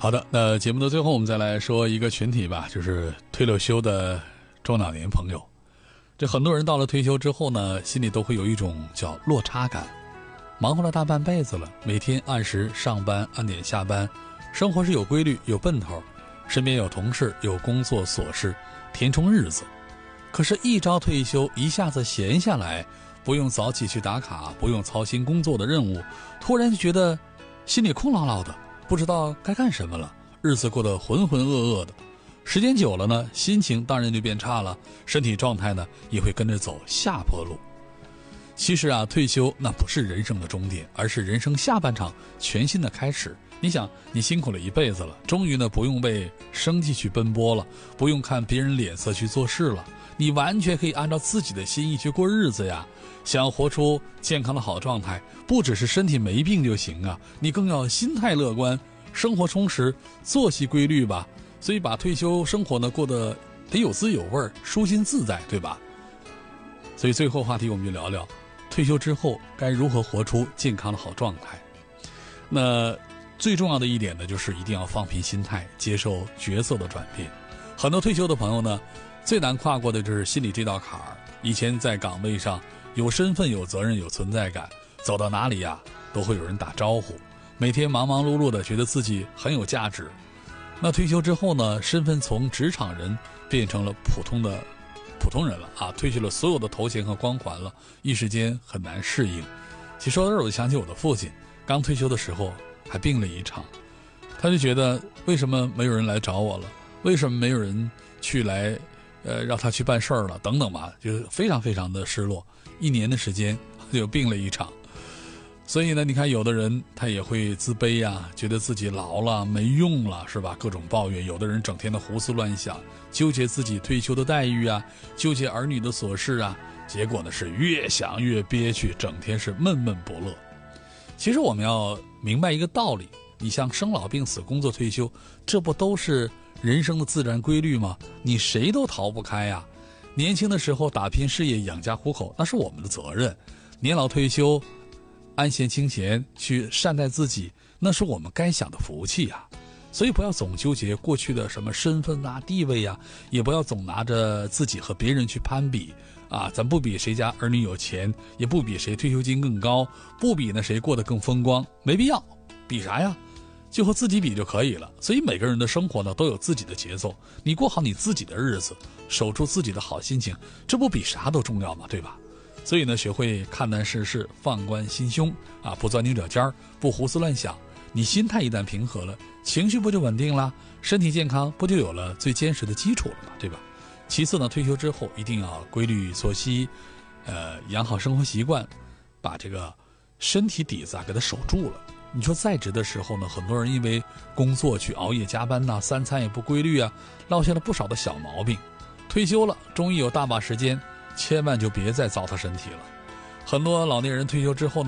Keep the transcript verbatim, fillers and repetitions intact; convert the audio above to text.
好的，那节目的最后我们再来说一个群体吧，就是退了休的中老年朋友。这很多人到了退休之后呢，心里都会有一种叫落差感。忙活了大半辈子了，每天按时上班，按点下班，生活是有规律有奔头，身边有同事，有工作琐事填充日子。可是一朝退休，一下子闲下来，不用早起去打卡，不用操心工作的任务，突然就觉得心里空落落的，不知道该干什么了，日子过得浑浑噩噩的。时间久了呢，心情当然就变差了，身体状态呢也会跟着走下坡路。其实啊，退休那不是人生的终点，而是人生下半场全新的开始。你想，你辛苦了一辈子了，终于呢不用为生计去奔波了，不用看别人脸色去做事了，你完全可以按照自己的心意去过日子呀。想活出健康的好状态，不只是身体没病就行啊，你更要心态乐观，生活充实，作息规律吧。所以把退休生活呢过得得有滋有味，舒心自在，对吧？所以最后话题我们就聊聊退休之后该如何活出健康的好状态。那最重要的一点呢，就是一定要放平心态，接受角色的转变。很多退休的朋友呢，最难跨过的就是心里这道坎儿。以前在岗位上有身份有责任有存在感，走到哪里呀都会有人打招呼，每天忙忙碌碌的，觉得自己很有价值。那退休之后呢，身份从职场人变成了普通的普通人了啊，褪去了所有的头衔和光环了，一时间很难适应。其实说到这儿，我就想起我的父亲，刚退休的时候还病了一场，他就觉得为什么没有人来找我了，为什么没有人去来呃让他去办事儿了等等吧，就是非常非常的失落。一年的时间就病了一场。所以呢，你看有的人他也会自卑呀、啊，觉得自己老了没用了，是吧？各种抱怨。有的人整天的胡思乱想，纠结自己退休的待遇啊，纠结儿女的琐事啊，结果呢是越想越憋屈，整天是闷闷不乐。其实我们要明白一个道理，你像生老病死、工作退休，这不都是人生的自然规律吗？你谁都逃不开呀、啊。年轻的时候打拼事业养家糊口，那是我们的责任；年老退休安闲清闲去善待自己，那是我们该享的福气呀、啊。所以不要总纠结过去的什么身份啊、地位啊，也不要总拿着自己和别人去攀比啊。咱不比谁家儿女有钱，也不比谁退休金更高，不比那谁过得更风光，没必要。比啥呀？就和自己比就可以了。所以每个人的生活呢都有自己的节奏，你过好你自己的日子，守住自己的好心情，这不比啥都重要吗？对吧？所以呢，学会看淡世事，放宽心胸啊，不钻牛角尖儿，不胡思乱想。你心态一旦平和了，情绪不就稳定了？身体健康不就有了最坚实的基础了吗？对吧？其次呢，退休之后一定要规律作息，呃，养好生活习惯，把这个身体底子啊给它守住了。你说在职的时候呢，很多人因为工作去熬夜加班呐、啊，三餐也不规律啊，落下了不少的小毛病。退休了，终于有大把时间，千万就别再糟蹋身体了。很多老年人退休之后